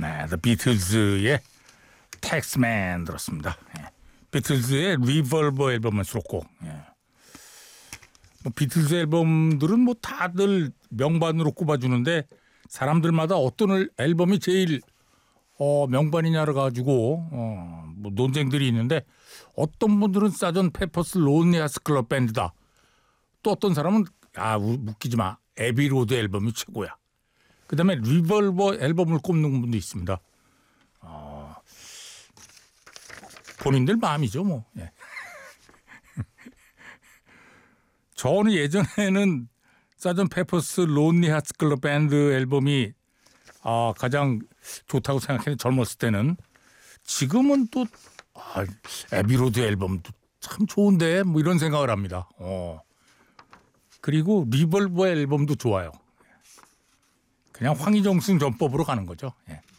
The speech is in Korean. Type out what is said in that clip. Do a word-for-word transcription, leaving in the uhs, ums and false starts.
네, The Beatles의 Taxman 들었습니다. 예. 비틀즈의 리볼버 앨범은 수록곡. 예. 뭐 비틀즈 앨범들은 뭐 다들 명반으로 꼽아주는데 사람들마다 어떤 앨범이 제일 어, 명반이냐를 가지고 어, 뭐 논쟁들이 있는데 어떤 분들은 사전 페퍼스 론리 하츠 클럽 밴드다. 또 어떤 사람은 아 웃기지 마. 에비로드 앨범이 최고야. 그다음에 리볼버 앨범을 꼽는 분도 있습니다. 어, 본인들 마음이죠 뭐. 예. 저는 예전에는 사전 페퍼스 론리 하츠 클럽 밴드 앨범이 아, 가장 좋다고 생각했는데 젊었을 때는 지금은 또 아, 에비로드 앨범도 참 좋은데 뭐 이런 생각을 합니다. 어. 그리고 리볼버 앨범도 좋아요. 그냥 황희정승 전법으로 가는 거죠. 예.